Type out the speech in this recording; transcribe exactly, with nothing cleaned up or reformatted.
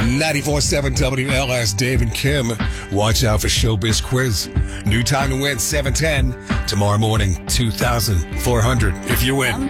ninety-four point seven W L S, Dave and Kim. Watch out for Showbiz Quiz. New time to win, seven ten. Tomorrow morning, two thousand four hundred if you win.